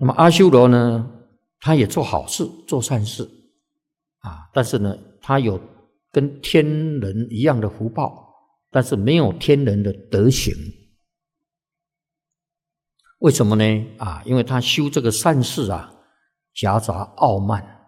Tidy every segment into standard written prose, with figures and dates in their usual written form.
那么阿修罗呢，他也做好事，做善事但是呢，他有跟天人一样的福报，但是没有天人的德行。为什么呢？因为他修这个善事夹杂傲慢、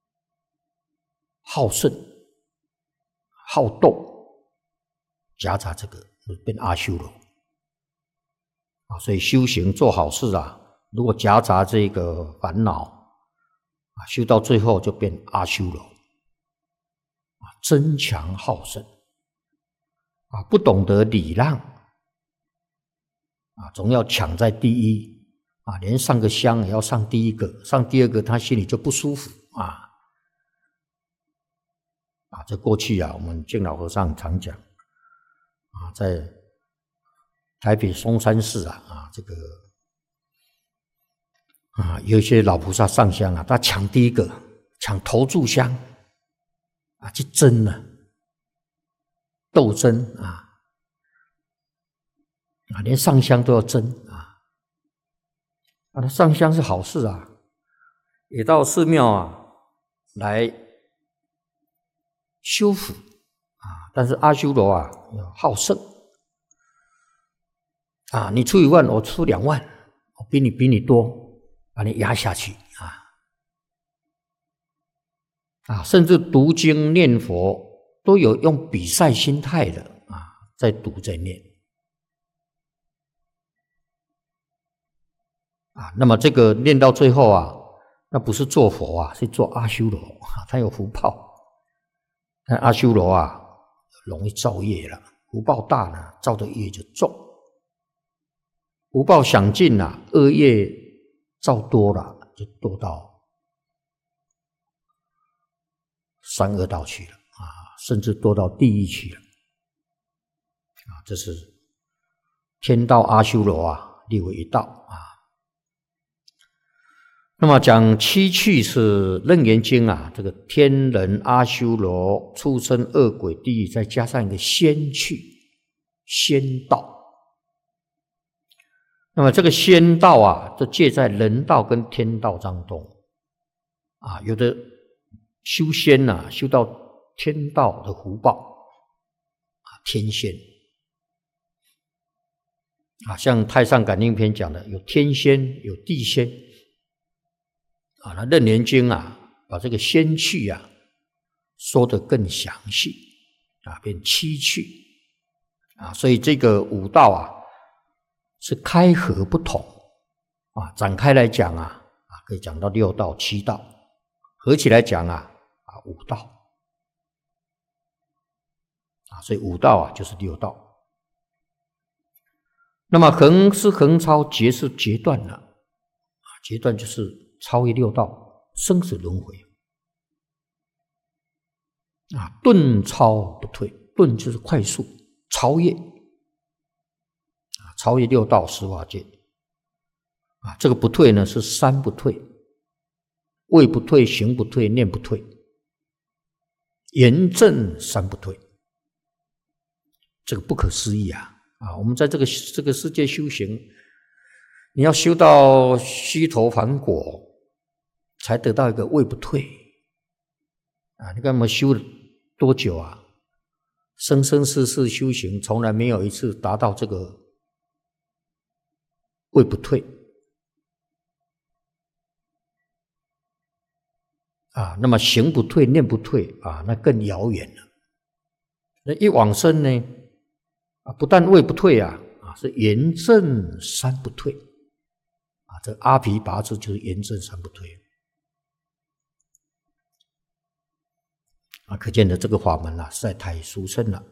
好胜、好斗，夹杂这个变阿修罗所以修行做好事如果夹杂这个烦恼修到最后就变阿修罗争强好胜不懂得礼让总要抢在第一连上个香也要上第一个，上第二个他心里就不舒服这过去我们净老和尚常讲在台北松山寺这个有一些老菩萨上香他抢第一个，抢头炷香去争斗争连上香都要争他上香是好事也到寺庙来修福但是阿修罗要好胜你出1万我出2万，我比你多，把你压下去甚至读经念佛都有用比赛心态的在读在念那么这个念到最后那不是做佛是做阿修罗他有福报。但阿修罗容易造业了，福报大呢，造的业就重；福报享尽恶业造多了，就堕到三恶道去了甚至堕到地狱去了这是天道阿修罗列为一道那么讲七趣是《楞严经》这个天人、阿修罗、畜生、恶鬼、地狱，再加上一个仙趣、仙道。那么这个仙道就介在人道跟天道当中有的修仙修到天道的福报天仙像《太上感应篇》讲的，有天仙，有地仙。那《楞严经》把这个仙趣说得更详细变七趣所以这个五道是开合不同展开来讲可以讲到6道、7道，合起来讲5道所以5道就是6道。那么恒是恒超，劫是劫断了劫断就是超越6道，生死轮回顿超不退，顿就是快速超越超越6道十法界这个不退呢是3不退：位不退，行不退，念不退，言正3不退。这个不可思议我们在这个世界修行，你要修到虚陀洹果才得到一个位不退你看我们修了多久生生世世修行从来没有一次达到这个位不退那么行不退，念不退那更遥远了。那一往生呢不但位不退是言正3不退这阿毗跋致就是言正3不退可见的这个法门实在太殊胜了。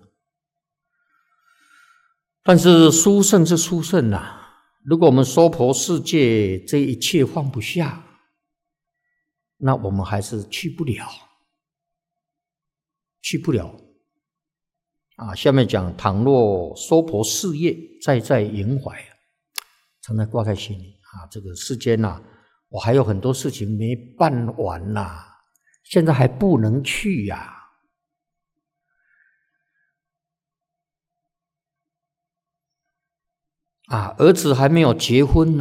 但是殊胜是殊胜如果我们娑婆世界这一切放不下，那我们还是去不了下面讲，倘若娑婆事业在在萦怀常常挂在心里这个世间我还有很多事情没办完现在还不能去儿子还没有结婚